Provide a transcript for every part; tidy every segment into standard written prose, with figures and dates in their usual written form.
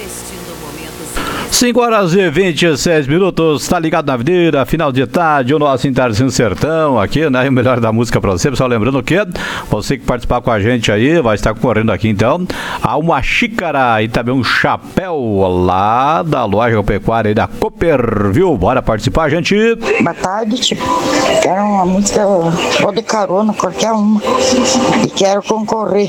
5h26, tá ligado na Avenida, final de tarde, o nosso Tarde Sertão aqui, né? O melhor da música pra você, pessoal. Lembrando que você que participar com a gente aí vai estar concorrendo aqui então a uma xícara e também um chapéu lá da loja agropecuária aí da Cooper, viu? Bora participar, gente. Boa tarde, tipo, quero uma música, vou de carona, qualquer uma, e quero concorrer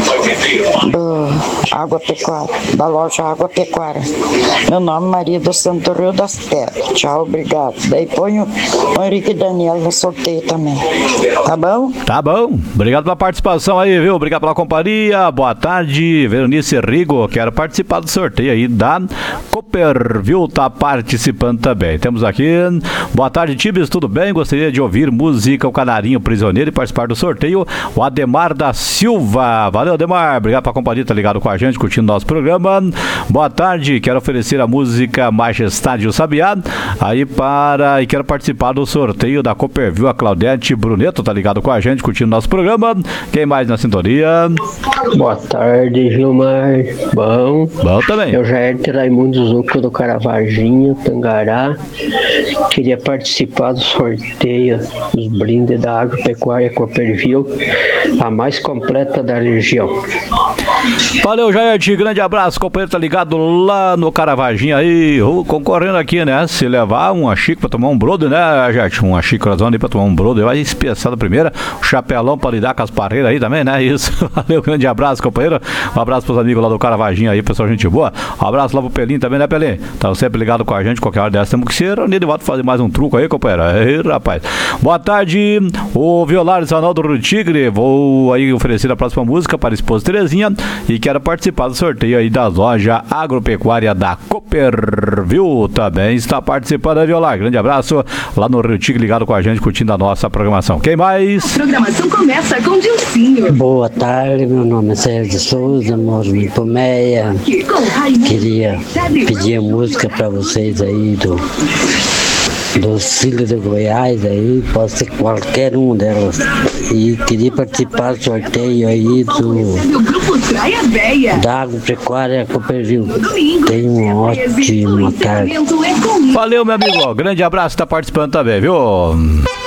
do Agropecuária, da loja Agropecuária. Meu nome é Maria do Santo Rio das Pedras. Tchau, obrigado. Daí põe o Henrique e Daniel no sorteio também. Tá bom? Tá bom. Obrigado pela participação aí, viu? Obrigado pela companhia. Boa tarde, Veronice Rigo. Quero participar do sorteio aí da Cooper, viu? Tá participando também. Temos aqui. Boa tarde, Tibes. Tudo bem? Gostaria de ouvir música O Canarinho Prisioneiro e participar do sorteio. O Ademar da Silva. Valeu, Ademar. Obrigado pela companhia. Tá ligado com a gente, curtindo nosso programa. Boa tarde. Quero oferecer a música Majestade o Sabiá aí e quero participar do sorteio da Cooperville, a Claudete Bruneto, tá ligado com a gente, curtindo nosso programa. Quem mais na sintonia? Boa tarde, Gilmar. Bom também. Eu já era Raimundo Zucco do Caravaggio, Tangará. Queria participar do sorteio dos brindes da Agropecuária Cooperville, a mais completa da região. Valeu, Jair, grande abraço, companheiro, tá ligado lá no Caravaggio aí, concorrendo aqui, né? Se levar uma xícara pra tomar um brodo, né, Jair? Uma xícarazona aí pra tomar um brodo, vai espessar da primeira, um chapelão pra lidar com as parreiras aí também, né? Isso, valeu, grande abraço, companheiro, um abraço pros amigos lá do Caravaggio aí, pessoal, gente boa, um abraço lá pro Pelinho também, né, Pelinho? Tá sempre ligado com a gente, qualquer hora dessa temos que ser reunido e volta fazer mais um truco aí, companheiro, aí, rapaz. Boa tarde, o Violário Sanaldo do Tigre, vou aí oferecer a próxima música para a esposa Terezinha e quero participar do sorteio aí da loja agropecuária da Cooper, viu? Também está participando a Violar. Grande abraço lá no Rio Tigre, ligado com a gente, curtindo a nossa programação. Quem mais? A programação começa com Dilcinho. Boa tarde, meu nome é Sérgio de Souza, moro em Pomeia. Queria pedir a música para vocês aí do Cílio de Goiás aí, pode ser qualquer um delas. E queria participar do sorteio aí da Agropecuária Cooperville. Tenha uma ótima tarde. Valeu, meu amigo. Grande abraço, tá participando também, viu?